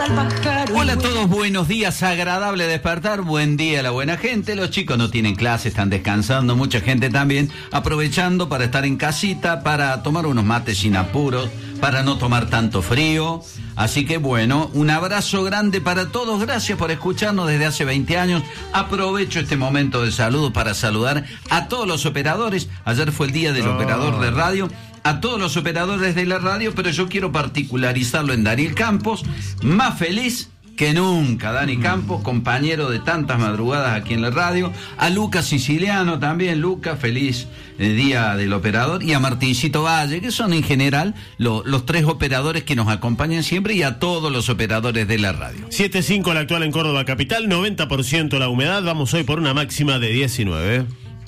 Hola a todos, buenos días, agradable despertar, buen día a la buena gente. Los chicos no tienen clase, están descansando, mucha gente también aprovechando para estar en casita, para tomar unos mates sin apuros, para no tomar tanto frío. Así que bueno, un abrazo grande para todos, gracias por escucharnos desde hace 20 años. Aprovecho este momento de saludo para saludar a todos los operadores. Ayer fue el día del operador de radio. A todos los operadores de la radio, pero yo quiero particularizarlo en Daniel Campos, más feliz que nunca, Dani Campos, compañero de tantas madrugadas aquí en la radio, a Lucas Siciliano también, Lucas, feliz día del operador, y a Martincito Valle, que son en general los tres operadores que nos acompañan siempre, y a todos los operadores de la radio. 7.5 la actual en Córdoba capital, 90% la humedad, vamos hoy por una máxima de 19.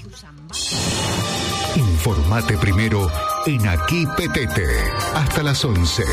Informate primero en Aquí Petete, hasta las 11.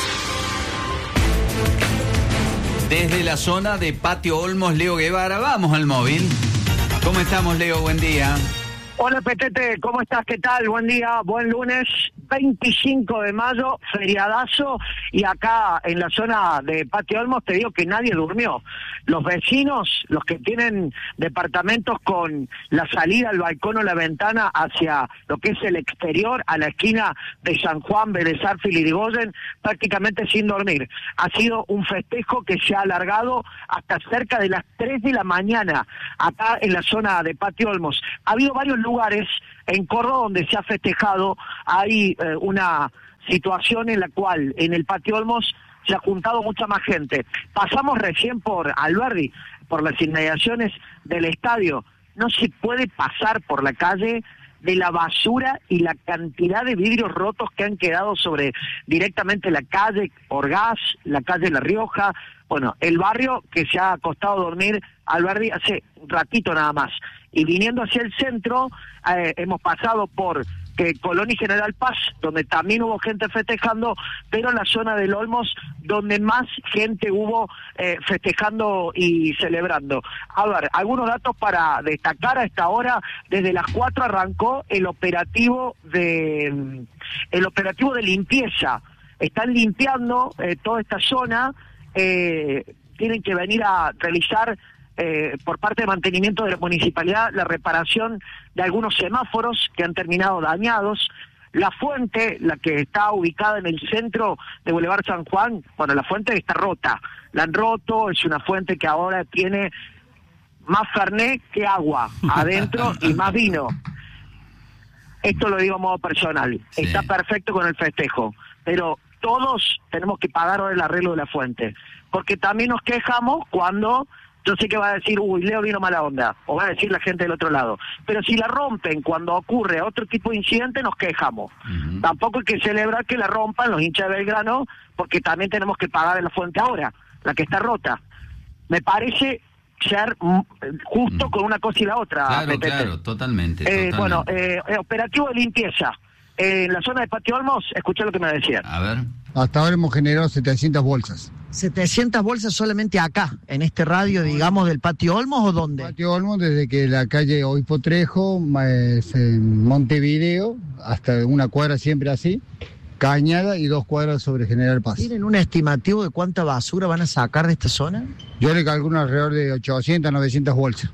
Desde la zona de Patio Olmos, Leo Guevara, vamos al móvil. ¿Cómo estamos, Leo? Buen día. Hola, Petete, ¿cómo estás? ¿Qué tal? Buen día, buen lunes, 25 de mayo, feriadazo, y acá en la zona de Patio Olmos te digo que nadie durmió. Los vecinos, los que tienen departamentos con la salida al balcón o la ventana hacia lo que es el exterior, a la esquina de San Juan, Vélez Arfiel y Irigoyen, prácticamente sin dormir. Ha sido un festejo que se ha alargado hasta cerca de las 3 de la mañana, acá en la zona de Patio Olmos. Ha habido varios lugares en Córdoba donde se ha festejado. Hay una situación en la cual en el Patio Olmos se ha juntado mucha más gente. Pasamos recién por Alberdi, por las inmediaciones del estadio. No se puede pasar por la calle de la basura y la cantidad de vidrios rotos que han quedado sobre directamente la calle Orgaz, la calle La Rioja. Bueno, el barrio que se ha acostado a dormir Alberdi hace un ratito nada más. Y viniendo hacia el centro, hemos pasado por Colón y General Paz, donde también hubo gente festejando, pero en la zona del Olmos, donde más gente hubo festejando y celebrando. A ver, algunos datos para destacar a esta hora. Desde las 4 arrancó el operativo de limpieza. Están limpiando toda esta zona, tienen que venir a realizar por parte de mantenimiento de la municipalidad la reparación de algunos semáforos que han terminado dañados. La fuente, la que está ubicada en el centro de Boulevard San Juan, bueno, la fuente está rota, la han roto, es una fuente que ahora tiene más fernet que agua adentro y más vino. Esto lo digo a modo personal, sí. Está perfecto con el festejo, pero todos tenemos que pagar ahora el arreglo de la fuente, porque también nos quejamos cuando... Yo sé que va a decir, uy, Leo vino mala onda, o va a decir la gente del otro lado. Pero si la rompen cuando ocurre otro tipo de incidente, nos quejamos. Uh-huh. Tampoco hay que celebrar que la rompan los hinchas de Belgrano, porque también tenemos que pagar en la fuente ahora, la que está rota. Me parece ser justo con una cosa y la otra. Claro, totalmente. Bueno, operativo de limpieza. En la zona de Patio Olmos, escuché lo que me decían. A ver. Hasta ahora hemos generado 700 bolsas. 700 bolsas solamente acá, en este radio, digamos, del Patio Olmos, ¿o dónde? Patio Olmos, desde que la calle Obispo Trejo, Montevideo, hasta una cuadra siempre así, Cañada, y 2 cuadras sobre General Paz. ¿Tienen un estimativo de cuánta basura van a sacar de esta zona? Yo le calculo alrededor de 800, 900 bolsas.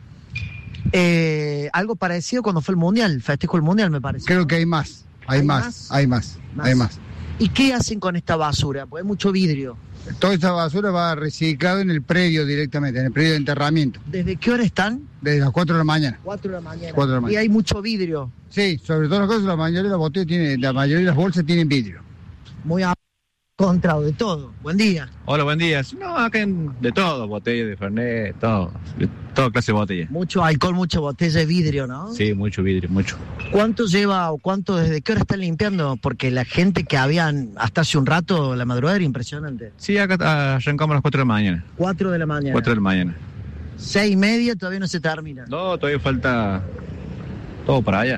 Algo parecido cuando fue el Mundial, el festejo del Mundial, me parece. Creo que hay más. Hay más. ¿Y qué hacen con esta basura? Porque hay mucho vidrio. Toda esta basura va reciclada en el predio directamente, en el predio de enterramiento. ¿Desde qué hora están? Desde las 4 de la mañana. 4 de la mañana. 4 de la mañana. Y hay mucho vidrio. Sí, sobre todo las cosas, la mayoría de las botellas la mayoría de las bolsas tienen vidrio. Muy contra de todo. Buen día. Hola, buen día. No, acá de todo, botellas de Fernet, todo clase de botella. Mucho alcohol, mucha botella de vidrio, ¿no? Sí, mucho vidrio, mucho. ¿Cuánto lleva o desde qué hora están limpiando? Porque la gente que habían hasta hace un rato, la madrugada era impresionante. Sí, acá arrancamos a las 4 de la mañana. 4 de la mañana. 4 de la mañana. 6:30 todavía no se termina. No, todavía falta todo para allá.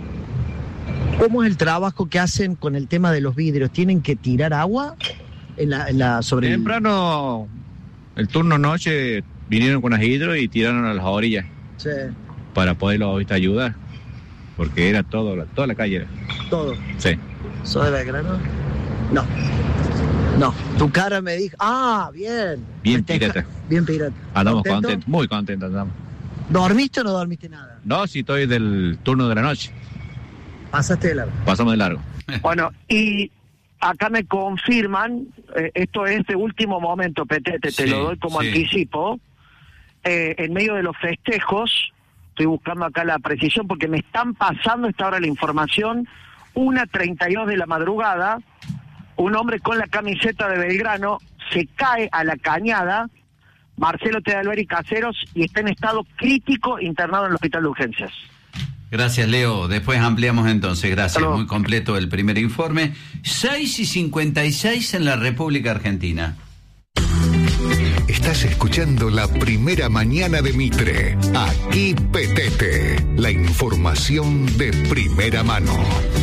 ¿Cómo es el trabajo que hacen con el tema de los vidrios? ¿Tienen que tirar agua sobre Temprano, el turno noche, vinieron con las hidro y tiraron a las orillas. Sí. Para poderlo ayudar. Porque era toda la calle. ¿Todo? Sí. ¿Sos de Belgrano? No. No, tu cara me dijo, bien. Bien pirata. Bien pirata. Andamos ¿Contento? contentos, muy contentos andamos. ¿Dormiste o no dormiste nada? No, si estoy del turno de la noche. Pasaste de largo. Pasamos de largo. Bueno, y acá me confirman, esto es de último momento, Petete, te lo doy como anticipo, en medio de los festejos, estoy buscando acá la precisión porque me están pasando esta hora la información, 1:32 de la madrugada, un hombre con la camiseta de Belgrano se cae a la cañada, Marcelo Teodoro y Caseros, y está en estado crítico internado en el hospital de urgencias. Gracias, Leo. Después ampliamos entonces. Gracias. Hello. Muy completo el primer informe. 6:56 en la República Argentina. Estás escuchando La Primera Mañana de Mitre. Aquí Petete. La información de primera mano.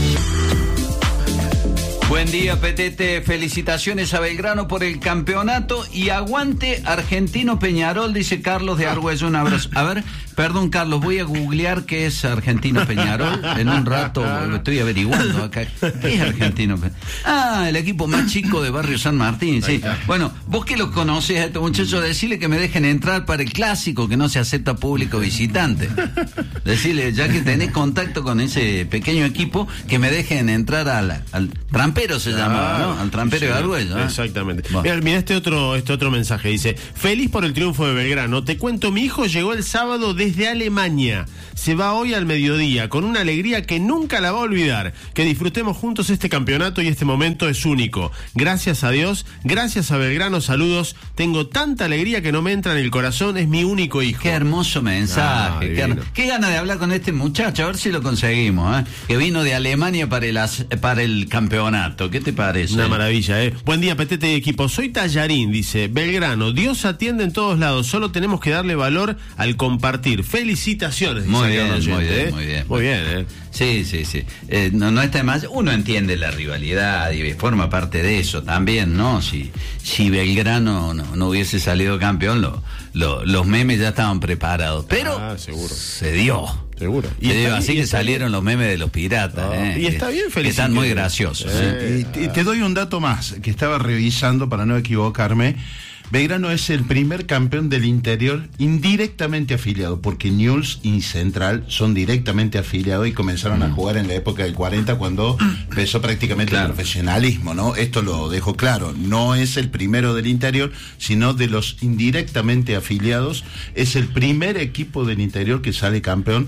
Buen día, Petete. Felicitaciones a Belgrano por el campeonato y aguante Argentino Peñarol, dice Carlos de Argüello. Un abrazo. A ver, perdón, Carlos, voy a googlear qué es Argentino Peñarol. En un rato estoy averiguando acá. ¿Qué es Argentino Peñarol? El equipo más chico de Barrio San Martín, sí. Bueno, vos que lo conocés a estos muchachos, decirle que me dejen entrar para el clásico, que no se acepta público visitante. Decirle, ya que tenés contacto con ese pequeño equipo, que me dejen entrar al trampero se llama, ¿no? Al trampero de Argüello. Exactamente. Bueno. Mira este otro mensaje. Dice: feliz por el triunfo de Belgrano. Te cuento, mi hijo llegó el sábado desde Alemania. Se va hoy al mediodía con una alegría que nunca la va a olvidar. Que disfrutemos juntos este campeonato y este momento es único. Gracias a Dios, gracias a Belgrano, saludos. Tengo tanta alegría que no me entra en el corazón. Es mi único hijo. Qué hermoso mensaje. divino. Qué ganas de hablar con este muchacho, a ver si lo conseguimos, ¿eh? Que vino de Alemania para el campeonato. ¿Qué te parece? Una maravilla, ¿eh? Buen día, Petete y equipo. Soy Tallarín, dice Belgrano. Dios atiende en todos lados. Solo tenemos que darle valor al compartir. Felicitaciones. Muy dice bien, acá un muy oyente, bien, ¿eh? muy bien. Muy bien, ¿eh? Sí. No está de más. Uno entiende la rivalidad y forma parte de eso también, ¿no? Si Belgrano no hubiese salido campeón, los memes ya estaban preparados. Pero seguro. se dio. Seguro. Así que salieron los memes de los piratas. Y está bien, que están muy graciosos. Y te doy un dato más, que estaba revisando para no equivocarme. Belgrano es el primer campeón del interior indirectamente afiliado, porque Newell's y Central son directamente afiliados y comenzaron a jugar en la época del 40, cuando empezó prácticamente el profesionalismo, ¿no? Esto lo dejo claro, no es el primero del interior, sino de los indirectamente afiliados. Es el primer equipo del interior que sale campeón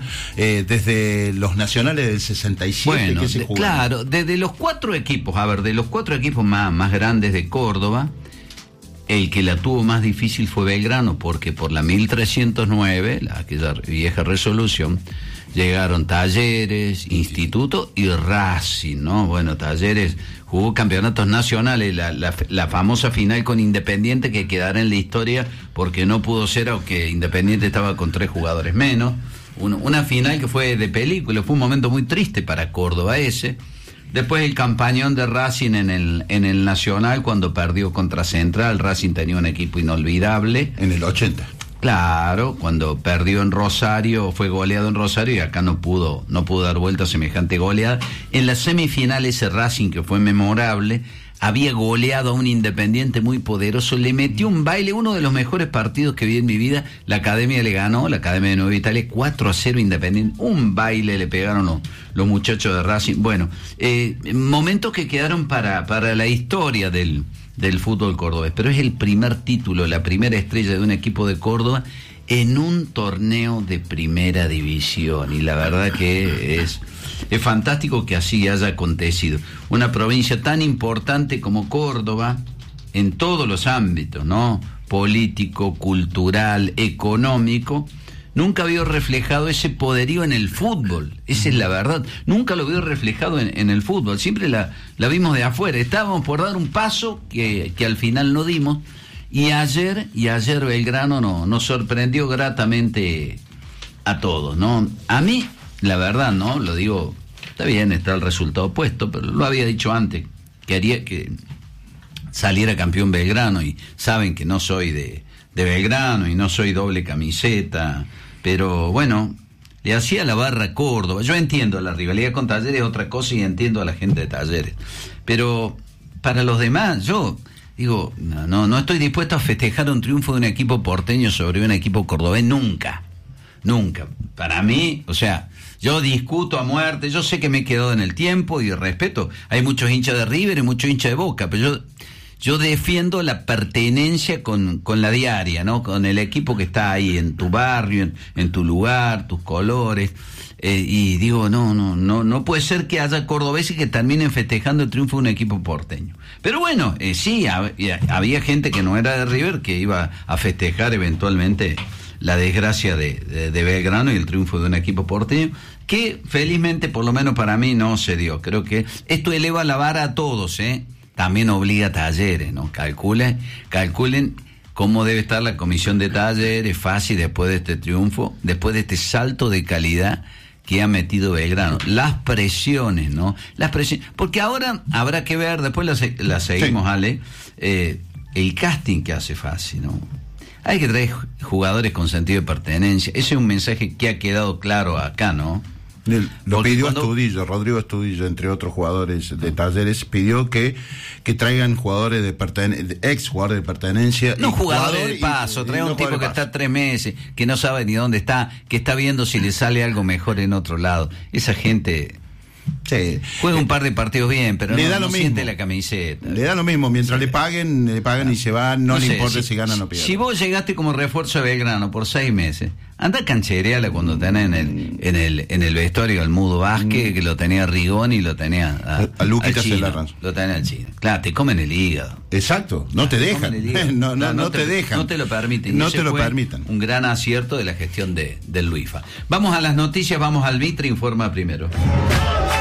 desde los nacionales del 67. Bueno, que se jugaron. claro, de los cuatro equipos más grandes de Córdoba, el que la tuvo más difícil fue Belgrano, porque por la 1309, aquella vieja resolución, llegaron Talleres, Instituto y Racing, ¿no? Bueno, Talleres jugó campeonatos nacionales, la famosa final con Independiente, que quedará en la historia porque no pudo ser, aunque Independiente estaba con 3 jugadores menos. Una final que fue de película, fue un momento muy triste para Córdoba ese. Después el campañón de Racing en el Nacional, cuando perdió contra Central. Racing tenía un equipo inolvidable. En el 80. Claro, cuando perdió en Rosario, fue goleado en Rosario y acá no pudo dar vuelta a semejante goleada. En las semifinales ese Racing, que fue memorable, había goleado a un Independiente muy poderoso, le metió un baile, uno de los mejores partidos que vi en mi vida. La Academia le ganó, la Academia de Nueva Italia, 4-0 Independiente, un baile le pegaron los muchachos de Racing. Bueno, momentos que quedaron para la historia del fútbol cordobés, pero es el primer título, la primera estrella de un equipo de Córdoba en un torneo de primera división, y la verdad que es fantástico que así haya acontecido. Una provincia tan importante como Córdoba, en todos los ámbitos, ¿no? Político, cultural, económico, nunca vio reflejado ese poderío en el fútbol. Esa es la verdad. Nunca lo vio reflejado en el fútbol. Siempre la vimos de afuera. Estábamos por dar un paso que al final no dimos. Y ayer Belgrano nos sorprendió gratamente a todos, ¿no? A mí, la verdad, ¿no? Lo digo, está bien, está el resultado puesto, pero lo había dicho antes. Quería que saliera campeón Belgrano, y saben que no soy de Belgrano y no soy doble camiseta, pero bueno, le hacía la barra a Córdoba. Yo entiendo la rivalidad con Talleres, es otra cosa, y entiendo a la gente de Talleres, pero para los demás, yo Digo, no estoy dispuesto a festejar un triunfo de un equipo porteño sobre un equipo cordobés nunca. Para mí, o sea, yo discuto a muerte, yo sé que me he quedado en el tiempo y respeto. Hay muchos hinchas de River y muchos hinchas de Boca, pero yo defiendo la pertenencia con la diaria, ¿no? Con el equipo que está ahí en tu barrio, en tu lugar, tus colores. Y digo, no puede ser que haya cordobeses que terminen festejando el triunfo de un equipo porteño. Pero bueno, sí, había gente que no era de River que iba a festejar eventualmente la desgracia de Belgrano y el triunfo de un equipo porteño, que felizmente, por lo menos para mí, no se dio. Creo que esto eleva la vara a todos, También obliga a Talleres, ¿no? Calculen cómo debe estar la comisión de Talleres, fácil después de este triunfo, después de este salto de calidad que ha metido Belgrano. Las presiones, ¿no? Porque ahora habrá que ver, después la seguimos, sí. Ale, el casting que hace fácil, ¿no? Hay que traer jugadores con sentido de pertenencia. Ese es un mensaje que ha quedado claro acá, ¿no? Lo pidió Estudillo, Rodrigo Estudillo, entre otros jugadores de Talleres, pidió que traigan jugadores ex jugadores de pertenencia. No jugadores de paso, trae un tipo que está 3 meses, que no sabe ni dónde está, que está viendo si le sale algo mejor en otro lado. Esa gente sí, juega un par de partidos bien, pero no siente la camiseta. Le da lo mismo, mientras le paguen y se van, no le importa si ganan o pierden. Si vos llegaste como refuerzo de Belgrano por 6 meses, anda a canchereala cuando tenés en el vestuario al Mudo Vázquez, que lo tenía Rigoni y lo tenía a Luquita Celarranz. Lo tenía al Chino. Claro, te comen el hígado. Exacto, no te dejan. No te dejan. No te lo permiten. No te lo permitan. Un gran acierto de la gestión del Luifa. Vamos a las noticias, vamos al Mitre Informa primero.